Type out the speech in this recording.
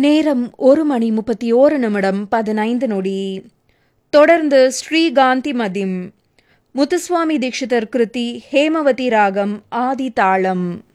நேரம் 1:31:15. தொடர்ந்து ஸ்ரீகாந்தி மதிம். முத்துசுவாமி தீட்சிதர் கிருதி ஹேமவதி ராகம் ஆதி தாளம்.